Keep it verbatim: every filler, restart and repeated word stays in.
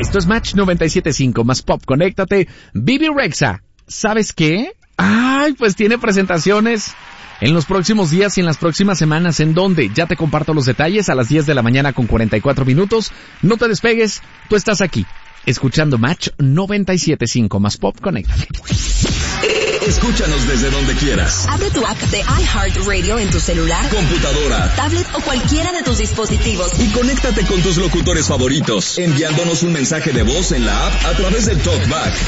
Esto es Match noventa y siete punto cinco más Pop. Conéctate. Bibi Rexha. ¿Sabes qué? Ay, pues tiene presentaciones en los próximos días y en las próximas semanas. ¿En dónde? Ya te comparto los detalles a las diez de la mañana con cuarenta y cuatro minutos. No te despegues. Tú estás aquí, escuchando Match noventa y siete punto cinco más Pop. Conéctate. Escúchanos desde donde quieras. Abre tu app de iHeartRadio en tu celular, computadora, tablet o cualquiera de tus dispositivos. Y conéctate con tus locutores favoritos, enviándonos un mensaje de voz en la app a través del TalkBack